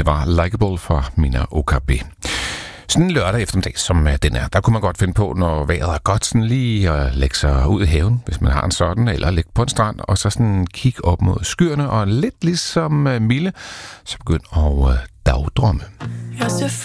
Det var Likeable for Mina OKB. Sådan en lørdag eftermiddag, som den er, der kunne man godt finde på, når vejret er godt, sådan lige at lægge sig ud i haven, hvis man har en sådan, eller ligge på en strand, og så sådan kigge op mod skyerne, og lidt ligesom Mille, så begynd at dagdrømme. You're so